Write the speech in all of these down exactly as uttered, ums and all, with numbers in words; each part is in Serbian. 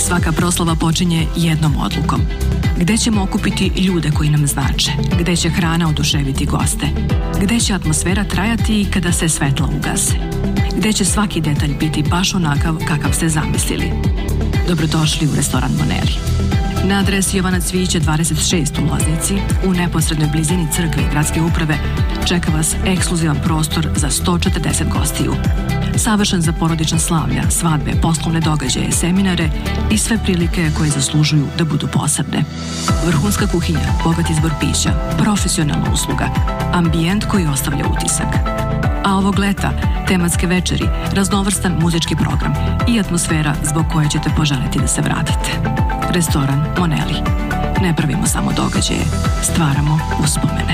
Svaka proslava počinje jednom odlukom. Gde ćemo okupiti ljude koji nam znače? Gde će hrana oduševiti goste? Gde će atmosfera trajati kada se svetla ugase? Gde će svaki detalj biti baš onakav kakav ste zamislili? Dobrodošli u restoran Moneli. Na adresi Jovana Cvijića dvadeset šest u Loznici, u neposrednoj blizini crkve i gradske uprave, čeka vas ekskluzivan prostor za sto četrdeset gostiju. Savršen za porodična slavlja, svadbe, poslovne događaje, seminare i sve prilike koje zaslužuju da budu posebne. Vrhunska kuhinja, bogat izbor pića, profesionalna usluga, ambijent koji ostavlja utisak. A ovog leta, tematske večeri, raznovrstan muzički program i atmosfera zbog koje ćete poželiti da se vratite. Restoran Moneli. Ne pravimo samo događaje, stvaramo uspomene.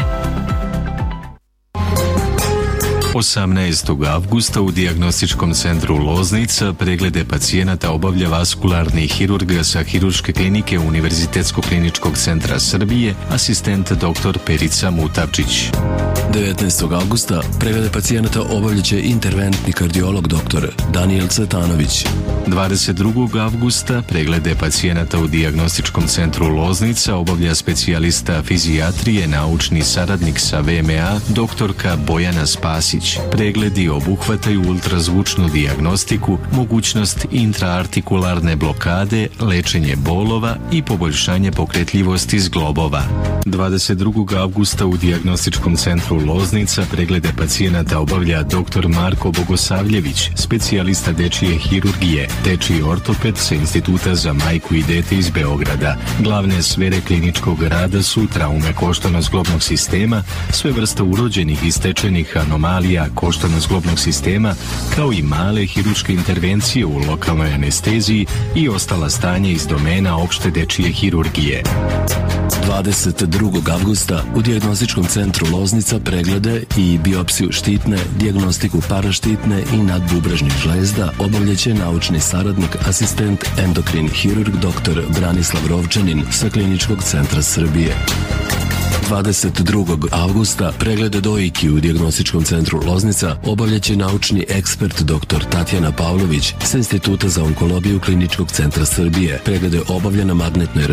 osamnaestog avgusta u dijagnostičkom centru Loznica preglede pacijenata obavlja vaskularni hirurg sa Hirurške klinike Univerzitetskog kliničkog centra Srbije, asistent dr. Perica Mutavčić. devetnaestog avgusta preglede pacijenata obavljaće interventni kardiolog dr. Danijel Cvetanović. dvadeset drugog avgusta preglede pacijenata u dijagnostičkom centru Loznica obavlja specijalista fizijatrije, naučni saradnik sa V M A, doktorka Bojana Spasić. Pregledi obuhvataju ultrazvučnu dijagnostiku, mogućnost intraartikularne blokade, lečenje bolova i poboljšanje pokretljivosti zglobova. dvadeset drugog avgusta u dijagnostičkom centru Loznica preglede pacijenata obavlja dr. Marko Bogosavljević, specijalista dečije hirurgije, dečiji ortoped sa Instituta za majku i dete iz Beograda. Glavne sfere kliničkog rada su traume koštano-zglobnog sistema, sve vrste urođenih i stečenih anomalija koštano-zglobnog sistema, kao i male hirurške intervencije u lokalnoj anesteziji i ostala stanja iz domena opšte dečije hirurgije. dvadeset drugog avgusta u dijagnostičkom centru Loznica preglede i biopsiju štitne, dijagnostiku paraštitne i nadbubrežnih žlezda obavljaće naučni saradnik, asistent endokrin hirurg dr. Branislav Rovčanin sa Kliničkog centra Srbije. dvadeset drugog avgusta preglede dojki u dijagnostičkom centru Loznica obavljaće naučni ekspert dr. Tatjana Pavlović sa Instituta za onkologiju Kliničkog centra Srbije. Preglede obavlja na magnetnoj